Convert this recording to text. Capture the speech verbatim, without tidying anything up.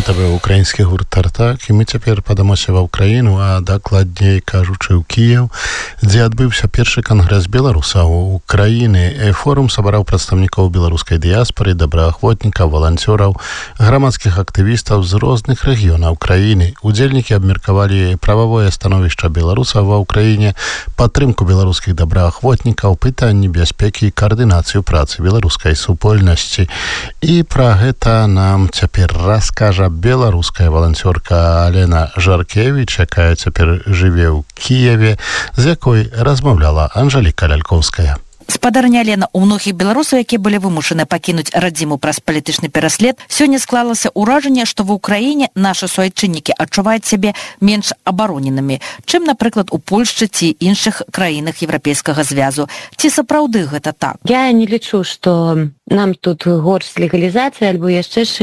Гэта быў украінскі гурт «Тартак», і мы цяпер падамося ва ўкраіну, а дакладней кажучы ў Кіеў, дзе адбыўся першы кангрэс беларусаў Украіны. Форум сабраў прадстаўнікоў беларускай дыяспары, добраахвотнікаў, валанцёраў, грамадскіх актывістаў з розных рэгіёнаў краіны. Удзельнікі абмеркавалі прававое становішча беларусаў ва ўкраіне, падтрымку беларускіх добраахвотнікаў, пытанні бяспекі і каардынацыю працы беларускай супольнасці. І пра гэта нам цяпер раскажа беларуская валанцёрка Алена Жаркевіч, якая цяпер жыве ў Кіеве, з якой размаўляла Анжаліка Лялькоўская. Спадарня Алена, у многіх беларусаў, якія былі вымушаны пакінуць радзіму праз палітычны пераслед, сёння склалася ўражанне, што ва ўкраіне нашы суайчыннікі адчуваюць сябе менш абароненымі, чым, напрыклад, у Польшчы ці іншых краінах Еўрапейскага звязу. Ці сапраўды гэта так? Я не лічу, што нам тут горш з легалізацыяй альбо яшчэ